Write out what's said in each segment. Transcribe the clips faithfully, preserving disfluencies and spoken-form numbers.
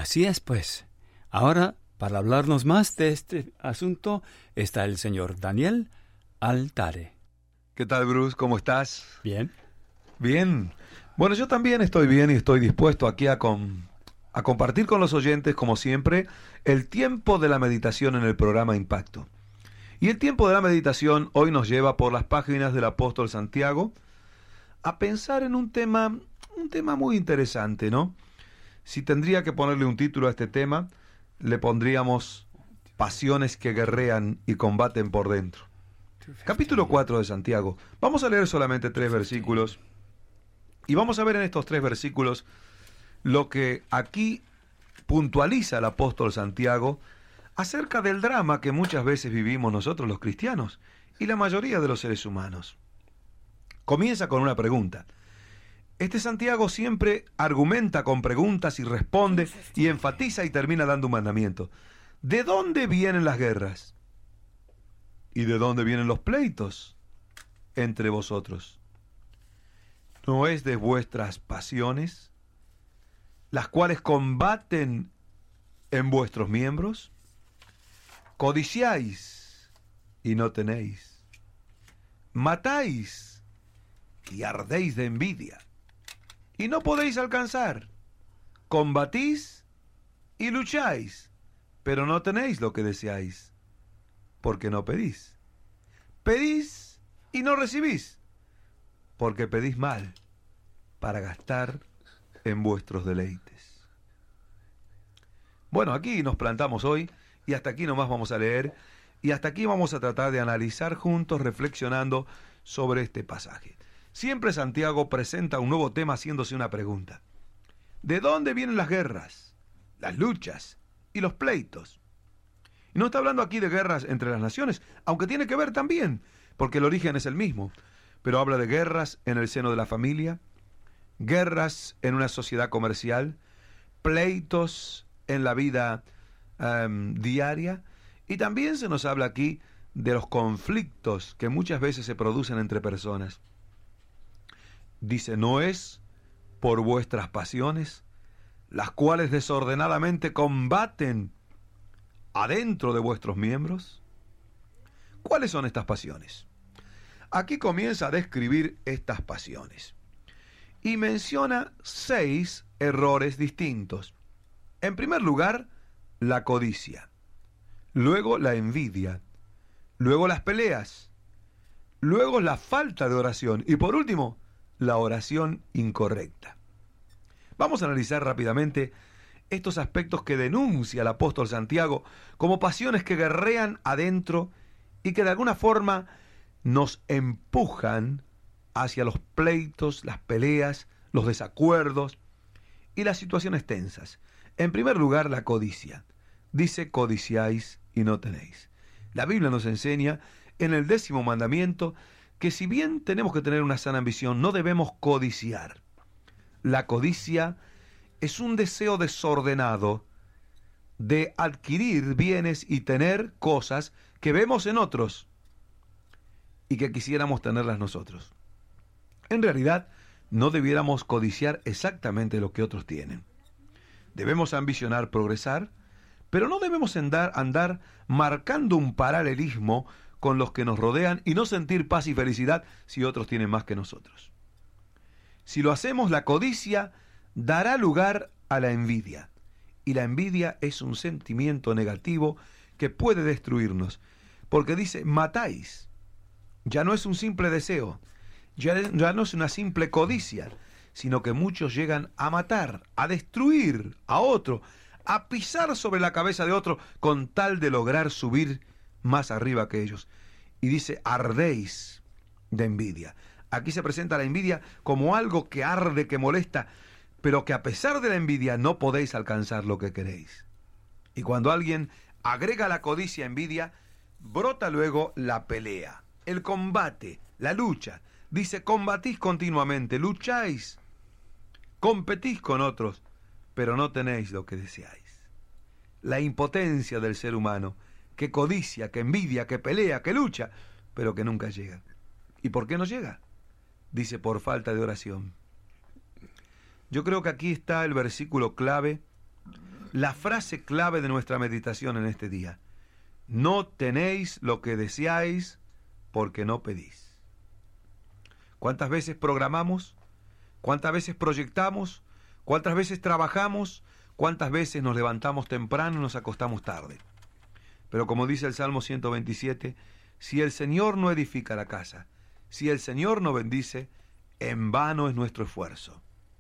Así es, pues. Ahora, para hablarnos más de este asunto, está el señor Daniel Altare. ¿Qué tal, Bruce? ¿Cómo estás? Bien. Bien. Bueno, yo también estoy bien y estoy dispuesto aquí a, com- a compartir con los oyentes, como siempre, el tiempo de la meditación en el programa Impacto. Y el tiempo de la meditación hoy nos lleva por las páginas del apóstol Santiago a pensar en un tema, un tema muy interesante, ¿no? Si tendría que ponerle un título a este tema, le pondríamos Pasiones que guerrean y combaten por dentro. Capítulo cuatro de Santiago. Vamos a leer solamente tres versículos. Y vamos a ver en estos tres versículos lo que aquí puntualiza el apóstol Santiago acerca del drama que muchas veces vivimos nosotros los cristianos y la mayoría de los seres humanos. Comienza con una pregunta. Este Santiago siempre argumenta con preguntas y responde y enfatiza y termina dando un mandamiento. ¿De dónde vienen las guerras? ¿Y de dónde vienen los pleitos entre vosotros? ¿No es de vuestras pasiones, las cuales combaten en vuestros miembros? Codiciáis y no tenéis. Matáis y ardéis de envidia y no podéis alcanzar. Combatís y lucháis, pero no tenéis lo que deseáis, porque no pedís. Pedís y no recibís, porque pedís mal, para gastar en vuestros deleites. Bueno, aquí nos plantamos hoy, y hasta aquí nomás vamos a leer, y hasta aquí vamos a tratar de analizar juntos, reflexionando sobre este pasaje. Siempre Santiago presenta un nuevo tema haciéndose una pregunta. ¿De dónde vienen las guerras, las luchas y los pleitos? Y no está hablando aquí de guerras entre las naciones, aunque tiene que ver también, porque el origen es el mismo. Pero habla de guerras en el seno de la familia, guerras en una sociedad comercial, pleitos en la vida um, diaria, y también se nos habla aquí de los conflictos que muchas veces se producen entre personas. Dice, ¿no es por vuestras pasiones, las cuales desordenadamente combaten adentro de vuestros miembros? ¿Cuáles son estas pasiones? Aquí comienza a describir estas pasiones y menciona seis errores distintos. En primer lugar, la codicia, luego la envidia, luego las peleas, luego la falta de oración y por último, la oración incorrecta. Vamos a analizar rápidamente estos aspectos que denuncia el apóstol Santiago como pasiones que guerrean adentro y que de alguna forma nos empujan hacia los pleitos, las peleas, los desacuerdos y las situaciones tensas. En primer lugar, la codicia. Dice, codiciáis y no tenéis. La Biblia nos enseña en el décimo mandamiento que si bien tenemos que tener una sana ambición, no debemos codiciar. La codicia es un deseo desordenado de adquirir bienes y tener cosas que vemos en otros y que quisiéramos tenerlas nosotros. En realidad, no debiéramos codiciar exactamente lo que otros tienen. Debemos ambicionar progresar, pero no debemos andar, andar marcando un paralelismo con los que nos rodean y no sentir paz y felicidad si otros tienen más que nosotros. Si lo hacemos, la codicia dará lugar a la envidia. Y la envidia es un sentimiento negativo que puede destruirnos. Porque dice, matáis. Ya no es un simple deseo. Ya, ya no es una simple codicia. Sino que muchos llegan a matar, a destruir a otro, a pisar sobre la cabeza de otro con tal de lograr subir más arriba que ellos. Y dice, ardéis de envidia. Aquí se presenta la envidia como algo que arde, que molesta, pero que a pesar de la envidia no podéis alcanzar lo que queréis. Y cuando alguien agrega la codicia a envidia, brota luego la pelea, el combate, la lucha. Dice, combatís continuamente, lucháis, competís con otros, pero no tenéis lo que deseáis. La impotencia del ser humano, que codicia, que envidia, que pelea, que lucha, pero que nunca llega. ¿Y por qué no llega? Dice, por falta de oración. Yo creo que aquí está el versículo clave la frase clave de nuestra meditación en este día. No tenéis lo que deseáis porque no pedís. ¿Cuántas veces programamos? ¿Cuántas veces proyectamos? ¿Cuántas veces trabajamos? ¿Cuántas veces nos levantamos temprano y nos acostamos tarde? Pero como dice el Salmo ciento veintisiete, si el Señor no edifica la casa, si el Señor no bendice, en vano es nuestro esfuerzo.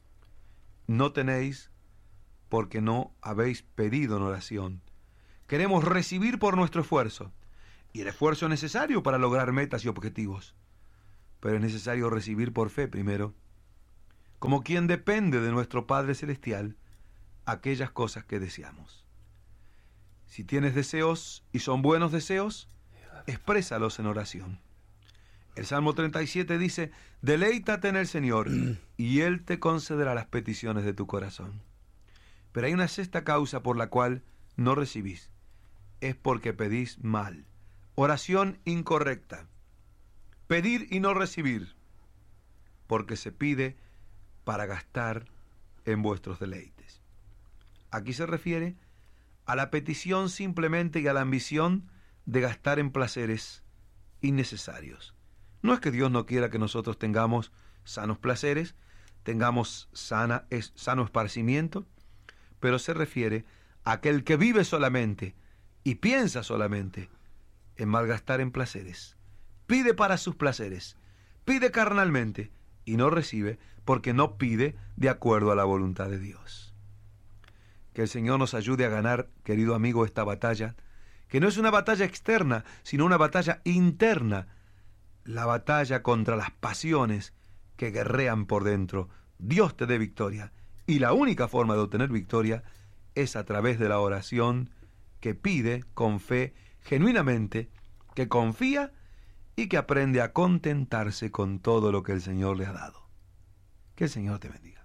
No tenéis porque no habéis pedido en oración. Queremos recibir por nuestro esfuerzo, y el esfuerzo es necesario para lograr metas y objetivos, pero es necesario recibir por fe primero, como quien depende de nuestro Padre Celestial, aquellas cosas que deseamos. Si tienes deseos y son buenos deseos, exprésalos en oración. El Salmo treinta y siete dice, deleítate en el Señor y Él te concederá las peticiones de tu corazón. Pero hay una sexta causa por la cual no recibís. Es porque pedís mal. Oración incorrecta. Pedir y no recibir. Porque se pide para gastar en vuestros deleites. Aquí se refiere a la petición simplemente y a la ambición de gastar en placeres innecesarios. No es que Dios no quiera que nosotros tengamos sanos placeres, tengamos sana, es, sano esparcimiento, pero se refiere a aquel que vive solamente y piensa solamente en malgastar en placeres. Pide para sus placeres, pide carnalmente y no recibe porque no pide de acuerdo a la voluntad de Dios. Que el Señor nos ayude a ganar, querido amigo, esta batalla, que no es una batalla externa, sino una batalla interna, la batalla contra las pasiones que guerrean por dentro. Dios te dé victoria, y la única forma de obtener victoria es a través de la oración que pide con fe, genuinamente, que confía y que aprende a contentarse con todo lo que el Señor le ha dado. Que el Señor te bendiga.